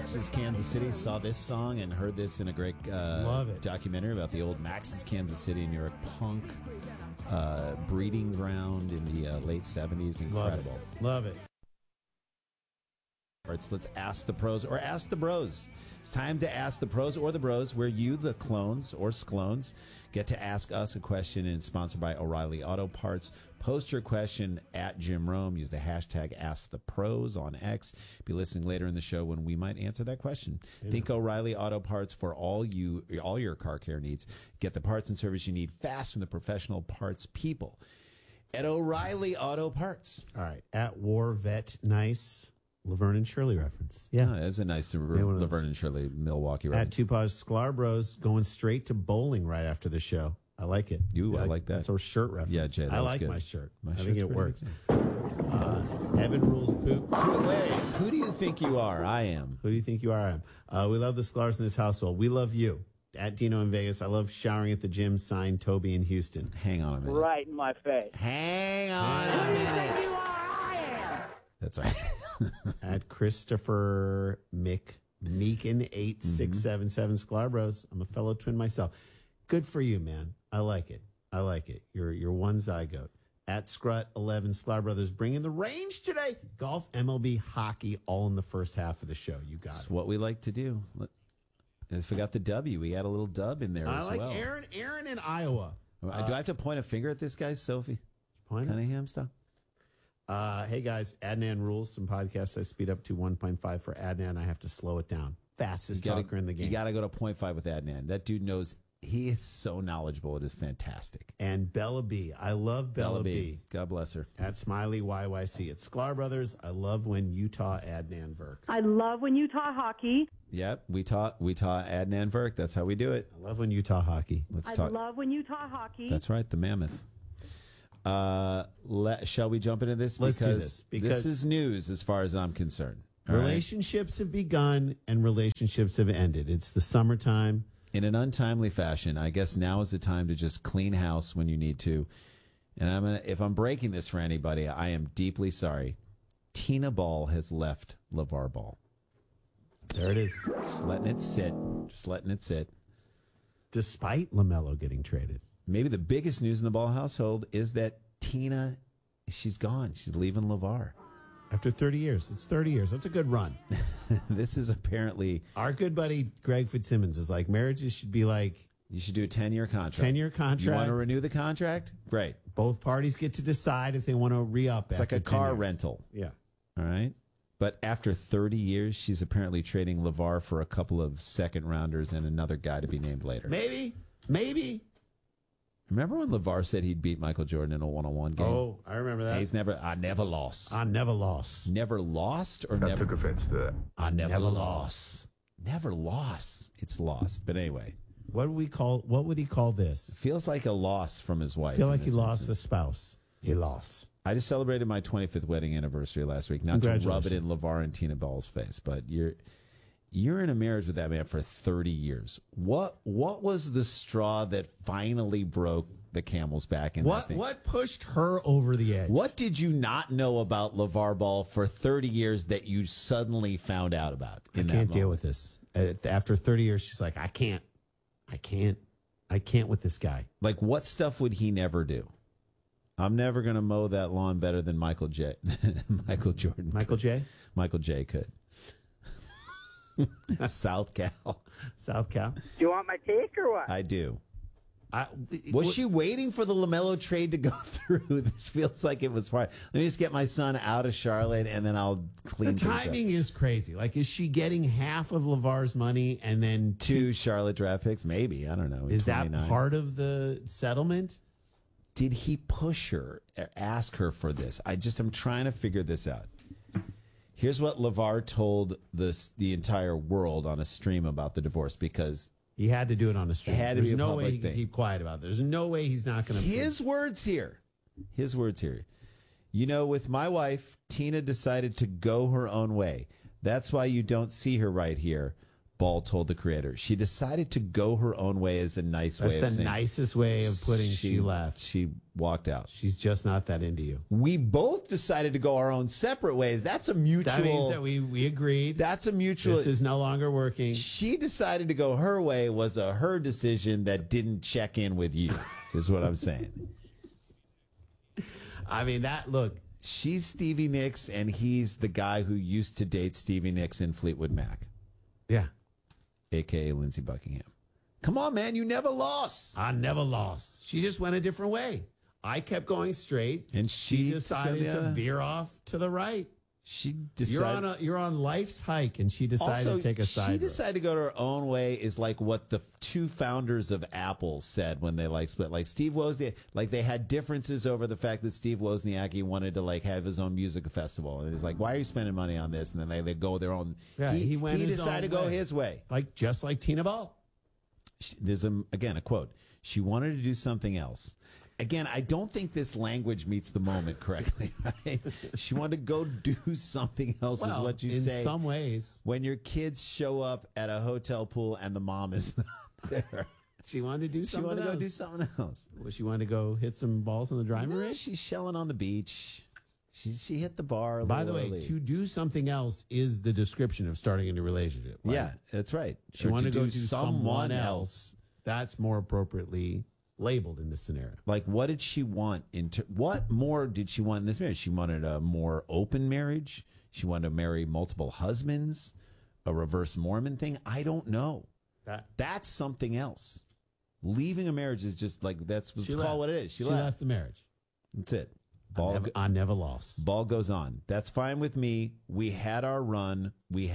Max's Kansas City. Saw this song and heard this in a great documentary about the old Max's Kansas City, New York punk breeding ground in the late 70s. Incredible. Love it. Let's ask the pros or ask the bros. It's time to ask the pros or the bros, where you, the clones or sklones, get to ask us a question, and it's sponsored by O'Reilly Auto Parts. Post your question at Jim Rome. Use the hashtag AskThePros on X. Be listening later in the show when we might answer that question. Yeah. Think O'Reilly Auto Parts for all your car care needs. Get the parts and service you need fast from the professional parts people at O'Reilly Auto Parts. All right. At War Vet Nice. Laverne and Shirley reference. Yeah. That's a nice Laverne and Shirley Milwaukee reference. At Tupaz Sklar going straight to bowling right after the show. I like it. I like that. That's our shirt reference. Yeah, Jay, I like good. my shirt. I think it works. Evan rules poop. Wait, who do you think you are? I am. Who do you think you are? I am. We love the Sklars in this household. We love you. At Dino in Vegas. I love showering at the gym. Signed, Toby in Houston. Hang on a minute. Right in my face. Hang on a minute. You are, I am. That's right. At Christopher Meekin 8677 Sklar. I'm a fellow twin myself. Good for you, man. I like it. You're one zygote. At Scrut 11 Sklar Brothers bringing the range today. Golf, MLB, hockey, all in the first half of the show. You got That's it. what we like to do. I forgot the W. We had a little dub in there as well. I like Aaron in Iowa. Do I have to point a finger at this guy, Sophie? Cunningham style? Hey guys, Adnan rules. Some podcasts I speed up to 1.5 for Adnan. I have to slow it down. Fastest talker in the game. You got to go to 0.5 with Adnan. That dude knows. He is so knowledgeable. It is fantastic. And Bella B. I love Bella B. God bless her. At Smiley YYC. At Sklar Brothers. I love when Utah Adnan Verk. I love when Utah hockey. Yep, we taught Adnan Verk. That's how we do it. I love when Utah hockey. I love when Utah hockey. That's right, the Mammoth. Shall we jump into this? Let's do this. Because this is news as far as I'm concerned. Relationships have begun and relationships have ended. It's the summertime. In an untimely fashion, I guess now is the time to just clean house when you need to. And if I'm breaking this for anybody, I am deeply sorry. Tina Ball has left LeVar Ball. There it is. Just letting it sit. Despite LaMelo getting traded. Maybe the biggest news in the Ball household is that Tina, she's gone. She's leaving LeVar. After 30 years. It's 30 years. That's a good run. This is apparently... Our good buddy Greg Fitzsimmons is like, marriages should be like... You should do a 10-year contract. 10-year contract. You want to renew the contract? Great. Both parties get to decide if they want to re-up. It's like a car rental. Yeah. All right? But after 30 years, she's apparently trading LeVar for a couple of second-rounders and another guy to be named later. Maybe. Remember when LeVar said he'd beat Michael Jordan in a one-on-one game? Oh, I remember that. I never lost. Never lost or I took offense to that. I never lost. Never lost. It's lost. But anyway. What would he call this? Feels like a loss from his wife. I feel like he lost a spouse. He lost. I just celebrated my 25th wedding anniversary last week. Not to rub it in LeVar and Tina Ball's face, but you're in a marriage with that man for 30 years. What was the straw that finally broke the camel's back? What pushed her over the edge? What did you not know about LeVar Ball for 30 years that you suddenly found out about? I can't deal with this. After 30 years, she's like, I can't with this guy. Like, what stuff would he never do? I'm never going to mow that lawn better than Michael Jordan. Michael J? Michael J could. South Cal. Do you want my take or what? I do. Was she waiting for the LaMelo trade to go through? This feels like it was part. Let me just get my son out of Charlotte, and then I'll clean. The timing is crazy. Like, is she getting half of LeVar's money and then two Charlotte draft picks? Maybe, I don't know. Is that part of the settlement? Did he push her, ask her for this? I'm trying to figure this out. Here's what LeVar told the entire world on a stream about the divorce, because he had to do it on a stream. There's no way he can keep quiet about it. There's no way he's not going to. His words here. You know, with my wife, Tina decided to go her own way. That's why you don't see her right here. Ball told the creator. She decided to go her own way as a nice way of That's the saying nicest way of putting she left. She walked out. She's just not that into you. We both decided to go our own separate ways. That's a mutual. That means that we agreed. That's a mutual. This is no longer working. She decided to go her way was her decision that didn't check in with you, is what I'm saying. I mean, look. She's Stevie Nicks, and he's the guy who used to date Stevie Nicks in Fleetwood Mac. Yeah. A.K.A. Lindsey Buckingham. Come on, man. You never lost. I never lost. She just went a different way. I kept going straight. And she decided to veer off to the right. She decided. You're on life's hike, and she decided to take a side She road. decided to go to her own way is like what the two founders of Apple said when they split. Like Steve Wozniak, they had differences over the fact that Steve Wozniak wanted to have his own music festival, and it's like, why are you spending money on this? And then they go their own. Yeah, he went. He his decided to own go way. his way. Just like Tina Ball. There's again a quote. She wanted to do something else. Again, I don't think this language meets the moment correctly. Right? She wanted to go do something else, is what you say. In some ways. When your kids show up at a hotel pool and the mom is not there. She wanted to do something She wanted to else. go do something else. Well, she wanted to go hit some balls in the driving range? She's shelling on the beach. She hit the bar a By the little way, early. to do something else is the description of starting a new relationship. Right? Yeah, that's right. She Or wanted to go do someone someone else. That's more appropriately labeled in this scenario. Like, what did she want? What more did she want in this marriage? She wanted a more open marriage. She wanted to marry multiple husbands, a reverse Mormon thing. I don't know. That's something else. Leaving a marriage is just let's call it what it is. She left the marriage. That's it. I never lost. Ball goes on. That's fine with me. We had our run.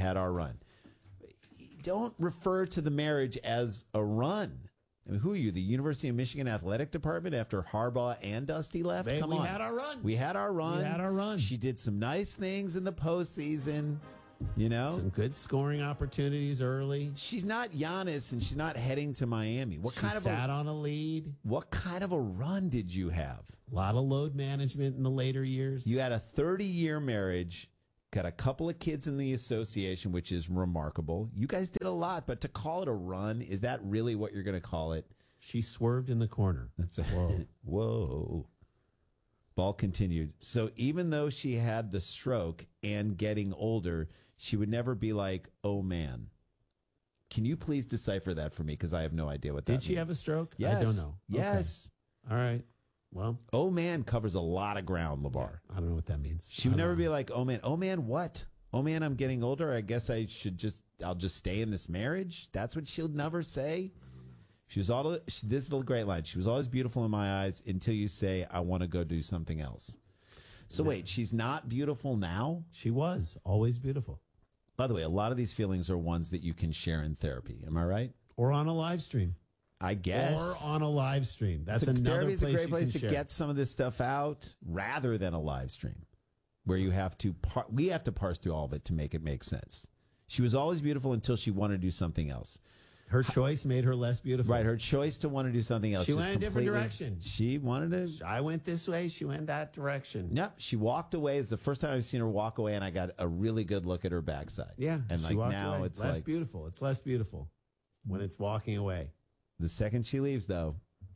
Don't refer to the marriage as a run. I mean, who are you? The University of Michigan Athletic Department after Harbaugh and Dusty left? Come on. We had our run. We had our run. We had our run. She did some nice things in the postseason. Some good scoring opportunities early. She's not Giannis, and she's not heading to Miami. She sat on a lead. What kind of a run did you have? A lot of load management in the later years. You had a 30-year marriage, got a couple of kids in the association, which is remarkable. You guys did a lot, but to call it a run, is that really what you're going to call it? She swerved in the corner. That's Whoa. Whoa. Ball continued. So even though she had the stroke and getting older, she would never be like, oh, man. Can you please decipher that for me? Because I have no idea what that means. Did she have a stroke? Yes. I don't know. Yes. Okay. All right. Well, oh, man covers a lot of ground, LeVar. I don't know what that means. She would never be like, oh, man. Oh, man, what? Oh, man, I'm getting older. I guess I'll just stay in this marriage. That's what she'll never say. This is the great line. She was always beautiful in my eyes until you say, I want to go do something else. So wait, she's not beautiful now? She was always beautiful. By the way, a lot of these feelings are ones that you can share in therapy. Am I right? Or on a live stream. I guess. Or on a live stream. That's another therapy is place a great place to share. get some of this stuff out rather than a live stream where you have to we have to parse through all of it to make it make sense. She was always beautiful until she wanted to do something else. Her choice made her less beautiful. Right, her choice to want to do something else. She went in a different direction. She wanted to. I went this way. She went that direction. Yep, she walked away. It's the first time I've seen her walk away, and I got a really good look at her backside. Yeah, and she walked now away. it's less beautiful. It's less beautiful when it's walking away. The second she leaves, though,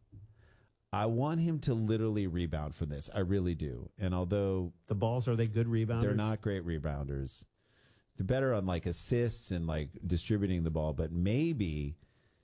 I want him to literally rebound from this. I really do. And although the Balls, are they good rebounders? They're not great rebounders. They're better on assists and distributing the ball, but maybe.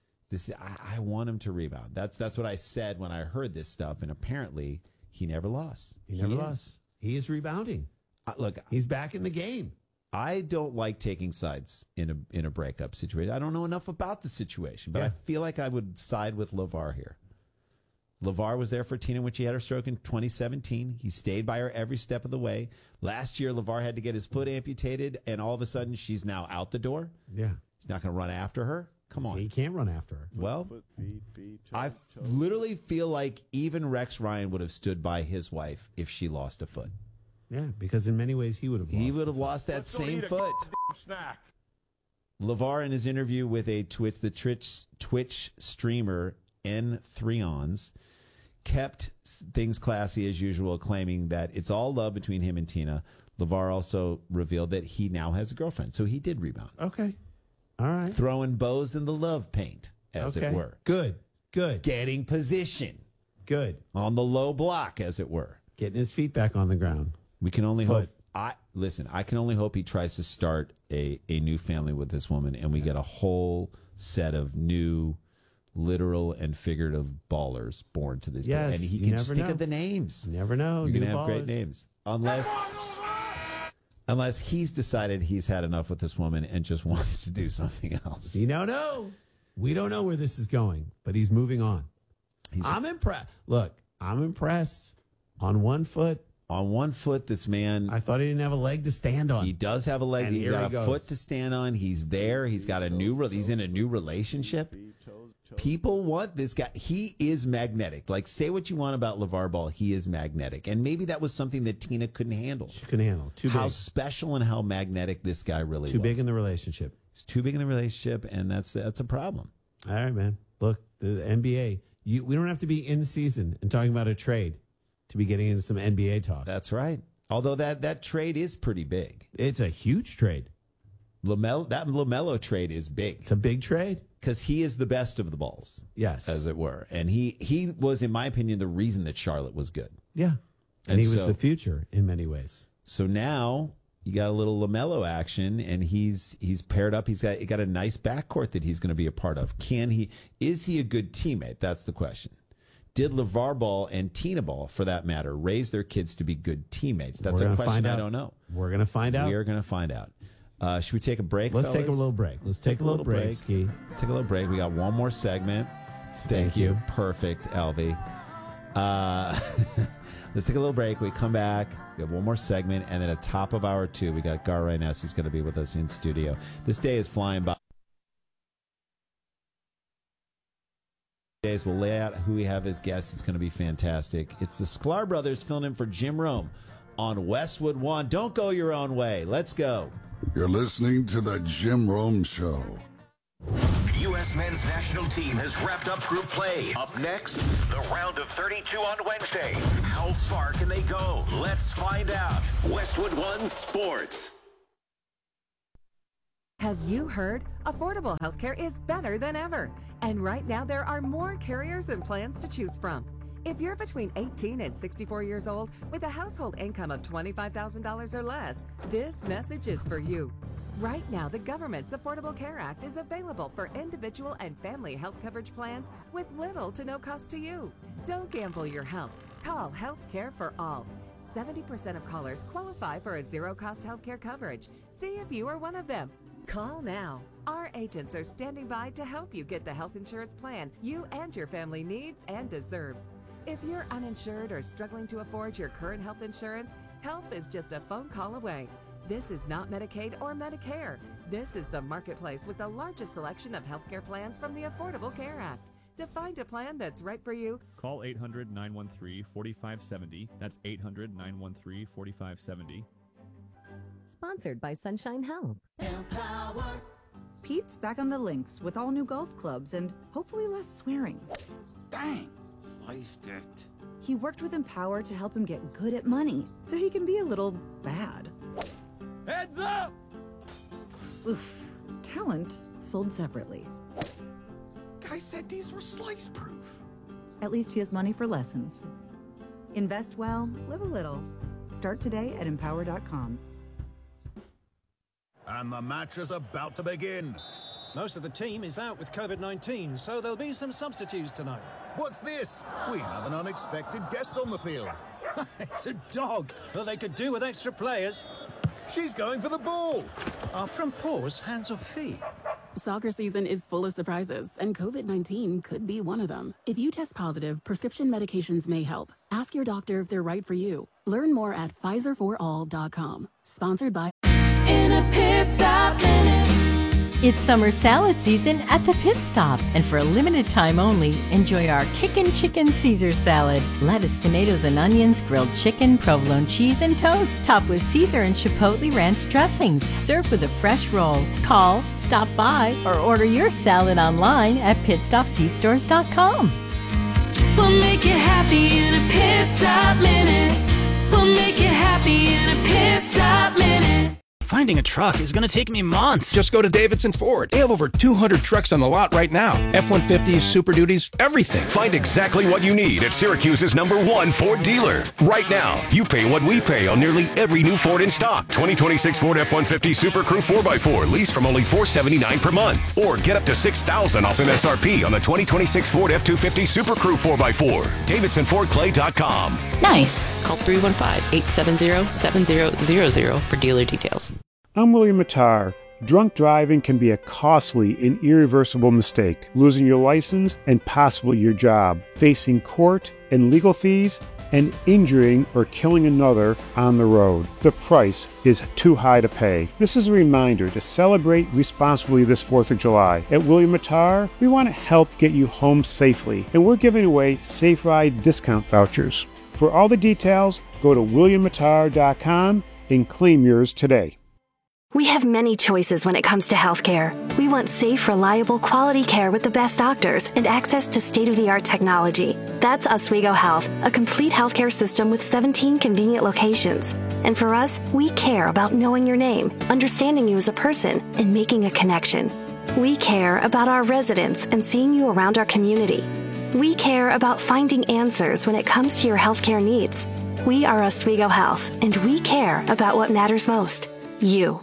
I want him to rebound. That's what I said when I heard this stuff, and apparently he never lost. He never lost. He is rebounding. Look, he's back in the game. I don't like taking sides in a breakup situation. I don't know enough about the situation, but I feel like I would side with LeVar here. LeVar was there for Tina when she had her stroke in 2017. He stayed by her every step of the way. Last year, LeVar had to get his foot amputated, and all of a sudden, she's now out the door. Yeah, he's not going to run after her. Come on. He can't run after her. Well, I literally feel like even Rex Ryan would have stood by his wife if she lost a foot. Yeah, because in many ways he would have lost. He would have lost that same foot. LeVar, in his interview with the Twitch streamer N3ons, kept things classy as usual, claiming that it's all love between him and Tina. LeVar also revealed that he now has a girlfriend, so he did rebound. Okay. All right. Throwing bows in the love paint, as it were. Good. Getting position. Good. On the low block, as it were. Getting his feet back on the ground. We can only hope. I can only hope he tries to start a new family with this woman, and we get a whole set of new literal and figurative ballers born to this. Yes, and he can just think of the names. You never know. You're going to have great names. Unless he's decided he's had enough with this woman and just wants to do something else. You don't know. We don't know where this is going, but he's moving on. I'm impressed. Look, I'm impressed. On one foot. On one foot, this man. I thought he didn't have a leg to stand on. He does have a leg. And He's got a foot to stand on. He's there. He's got he's in a new relationship. People want this guy. He is magnetic. Like, say what you want about LeVar Ball. He is magnetic. And maybe that was something that Tina couldn't handle. She couldn't handle. Too big. How special and how magnetic this guy really was. Too big in the relationship. He's too big in the relationship, and that's a problem. All right, man. Look, the NBA. We don't have to be in season and talking about a trade to be getting into some NBA talk. That's right. Although that trade is pretty big. It's a huge trade. That LaMelo trade is big. It's a big trade. Because he is the best of the balls. Yes. As it were. And he was, in my opinion, the reason that Charlotte was good. Yeah. And he was the future in many ways. So now you got a little LaMelo action, and he's paired up. He's got a nice backcourt that he's going to be a part of. Is he a good teammate? That's the question. Did LeVar Ball and Tina Ball, for that matter, raise their kids to be good teammates? That's a question I don't know. We're going to find out. We are going to find out. Should we take a break, Let's fellas? take a little break. Let's take a little break, Ski. Take a little break. We got one more segment. Thank you. Perfect, Elvie. Let's take a little break. We come back. We have one more segment. And then at the top of hour 2, we got Gar Reynes, who's going to be with us in studio. This day is flying by. We'll lay out who we have as guests. It's going to be fantastic. It's the Sklar Brothers filling in for Jim Rome on Westwood One. Don't go your own way. Let's go. You're listening to the Jim Rome Show. U.S. men's national team has wrapped up group play. Up next, the round of 32 on Wednesday. How far can they go? Let's find out. Westwood One Sports. Have you heard? Affordable healthcare is better than ever. And right now, there are more carriers and plans to choose from. If you're between 18 and 64 years old with a household income of $25,000 or less, this message is for you. Right now, the government's Affordable Care Act is available for individual and family health coverage plans with little to no cost to you. Don't gamble your health. Call Health Care for All. 70% of callers qualify for a zero-cost health care coverage. See if you are one of them. Call now. Our agents are standing by to help you get the health insurance plan you and your family needs and deserves. If you're uninsured or struggling to afford your current health insurance, help is just a phone call away. This is not Medicaid or Medicare. This is the marketplace with the largest selection of healthcare plans from the Affordable Care Act. To find a plan that's right for you, call 800-913-4570. That's 800-913-4570. Sponsored by Sunshine Health. Empower. Pete's back on the links with all new golf clubs and hopefully less swearing. Dang, sliced it. He worked with Empower to help him get good at money so he can be a little bad. Heads up! Oof. Talent sold separately. Guy said these were slice proof. At least he has money for lessons. Invest well, live a little. Start today at empower.com. And the match is about to begin. Most of the team is out with COVID-19, so there'll be some substitutes tonight. What's this? We have an unexpected guest on the field. It's a dog, but they could do with extra players. She's going for the ball. Are front paws hands or feet? Soccer season is full of surprises, and COVID-19 could be one of them. If you test positive, prescription medications may help. Ask your doctor if they're right for you. Learn more at PfizerForAll.com. Sponsored by In a Pit Stop Minute. It's summer salad season at the Pit Stop, and for a limited time only, enjoy our Kickin' Chicken Caesar salad. Lettuce, tomatoes, and onions, grilled chicken, provolone cheese, and toast, topped with Caesar and Chipotle Ranch dressings. Served with a fresh roll. Call, stop by, or order your salad online at pitstopcstores.com. We'll make you happy in a Pit Stop Minute. We'll make you happy in a Pit Stop Minute. Finding a truck is going to take me months. Just go to Davidson Ford. They have over 200 trucks on the lot right now. F-150s, Super Duties, everything. Find exactly what you need at Syracuse's #1 Ford dealer. Right now, you pay what we pay on nearly every new Ford in stock. 2026 Ford F-150 Super Crew 4x4 lease from only $479 per month. Or get up to $6,000 off MSRP on the 2026 Ford F-250 Super Crew 4x4. DavidsonFordClay.com. Nice. Call 315-870-7000 for dealer details. I'm William Mattar. Drunk driving can be a costly and irreversible mistake, losing your license and possibly your job, facing court and legal fees, and injuring or killing another on the road. The price is too high to pay. This is a reminder to celebrate responsibly this 4th of July. At William Mattar, we want to help get you home safely, and we're giving away Safe Ride discount vouchers. For all the details, go to williammattar.com and claim yours today. We have many choices when it comes to healthcare. We want safe, reliable, quality care with the best doctors and access to state-of-the-art technology. That's Oswego Health, a complete healthcare system with 17 convenient locations. And for us, we care about knowing your name, understanding you as a person, and making a connection. We care about our residents and seeing you around our community. We care about finding answers when it comes to your healthcare needs. We are Oswego Health, and we care about what matters most, you.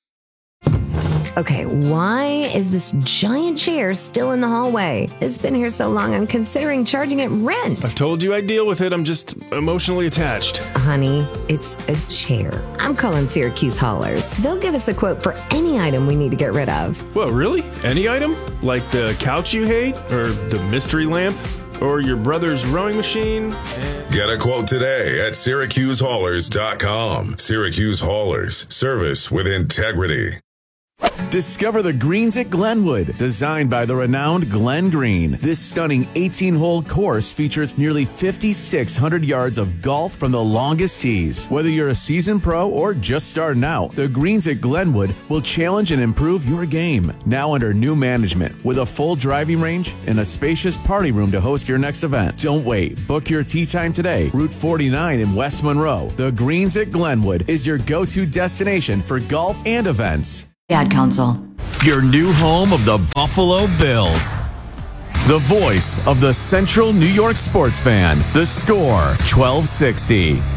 Okay, why is this giant chair still in the hallway? It's been here so long, I'm considering charging it rent. I told you I'd deal with it. I'm just emotionally attached. Honey, it's a chair. I'm calling Syracuse Haulers. They'll give us a quote for any item we need to get rid of. What, really? Any item? Like the couch you hate? Or the mystery lamp? Or your brother's rowing machine? Get a quote today at SyracuseHaulers.com. Syracuse Haulers. Service with integrity. Discover the greens at Glenwood, designed by the renowned Glenn Green. This stunning 18-hole course features nearly 5,600 yards of golf from the longest tees. Whether you're a seasoned pro or just starting out, the greens at Glenwood will challenge and improve your game. Now under new management, with a full driving range and a spacious party room to host your next event. Don't wait. Book your tee time today. Route 49 in West Monroe. The greens at Glenwood is your go-to destination for golf and events. Ad Council. Your new home of the Buffalo Bills. The voice of the Central New York sports fan. The Score 1260.